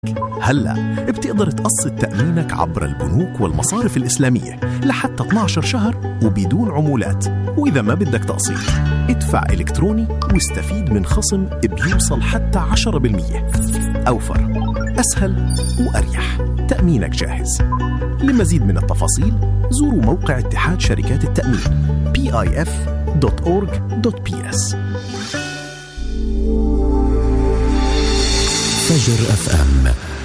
هلأ بتقدر تقسط تأمينك عبر البنوك والمصارف الإسلامية لحتى 12 شهر وبدون عمولات. وإذا ما بدك تقسيط ادفع إلكتروني واستفيد من خصم بيوصل حتى 10%. أوفر، أسهل وأريح. تأمينك جاهز. لمزيد من التفاصيل زوروا موقع اتحاد شركات التأمين pif.org.ps. فجر FM